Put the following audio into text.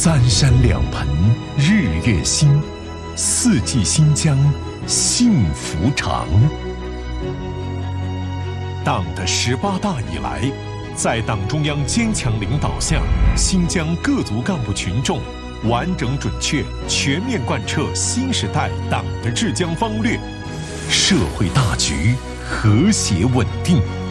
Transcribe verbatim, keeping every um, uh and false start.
三山两盆日月新，四季新疆幸福长。党的十八大以来，在党中央坚强领导下，新疆各族干部群众完整准确、全面贯彻新时代党的治疆方略，社会大局和谐稳定。